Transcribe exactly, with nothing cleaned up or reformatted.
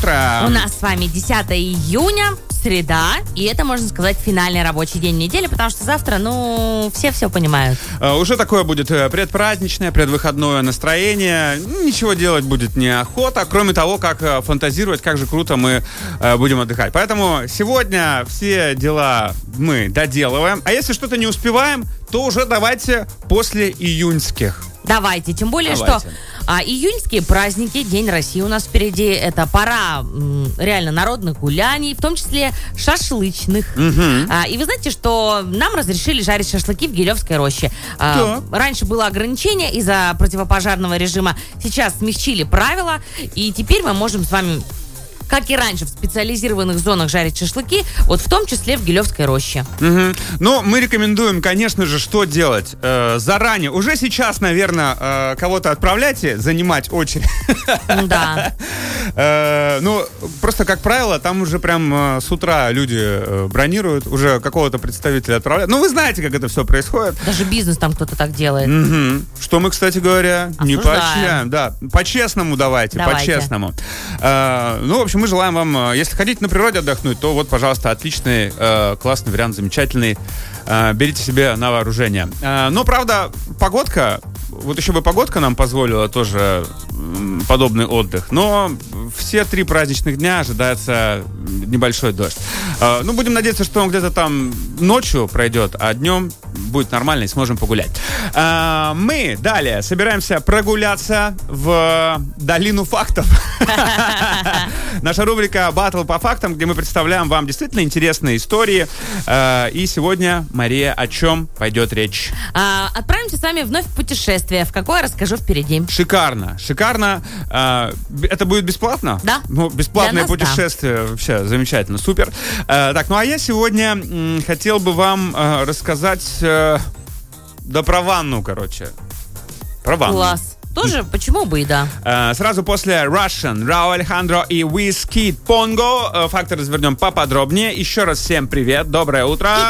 утро. У нас с вами десятое июня, среда, и это, можно сказать, финальный рабочий день недели, потому что завтра, ну, все все понимают. Uh, уже такое будет предпраздничное, предвыходное настроение. Ничего делать будет неохота, кроме того, как фантазировать, как же круто мы uh, будем отдыхать. Поэтому сегодня все дела мы доделываем. А если что-то не успеваем, то уже давайте после июньских. Давайте, тем более, Давайте. что а, июньские праздники, День России у нас впереди, это пора м, реально народных гуляний, в том числе шашлычных. Угу. А, и вы знаете, что нам разрешили жарить шашлыки в Гилевской роще. А, раньше было ограничение из-за противопожарного режима, сейчас смягчили правила, и теперь мы можем с вами, как и раньше, в специализированных зонах жарить шашлыки, вот в том числе в Гилевской роще. Угу. Ну, мы рекомендуем, конечно же, что делать? Э, заранее, уже сейчас, наверное, э, кого-то отправляйте занимать очередь. Да. Э, ну, просто, как правило, там уже прям э, с утра люди э, бронируют, уже какого-то представителя отправляют. Ну, вы знаете, как это все происходит. Даже бизнес там кто-то так делает. Угу. Что мы, кстати говоря, не поощряем. Да, по-честному давайте, давайте. по-честному. Э, ну, в общем, мы желаем вам, если хотите на природе отдохнуть, то вот, пожалуйста, отличный, э, классный вариант, замечательный. Э, берите себе на вооружение. Э, но, правда, погодка, вот еще бы погодка нам позволила тоже э, подобный отдых, но все три праздничных дня ожидается небольшой дождь. Э, ну, будем надеяться, что он где-то там ночью пройдет, а днем будет нормально и сможем погулять. Э, мы далее собираемся прогуляться в долину фактов. Наша рубрика «Батл по фактам», где мы представляем вам действительно интересные истории. Э, и сегодня, Мария, о чем пойдет речь? А, отправимся с вами вновь в путешествие. В какое, расскажу впереди. Шикарно, шикарно. Э, это будет бесплатно? Да. Ну, бесплатное нас, путешествие. Да. Вообще замечательно, супер. Э, так, ну а я сегодня м, хотел бы вам э, рассказать э, да про ванну, короче. Про ванну. Класс. Тоже, почему бы и да. Uh, сразу после Russian, Раув Алехандро и Wizkid Pongo. Uh, факты развернем поподробнее. Еще раз всем привет, доброе утро.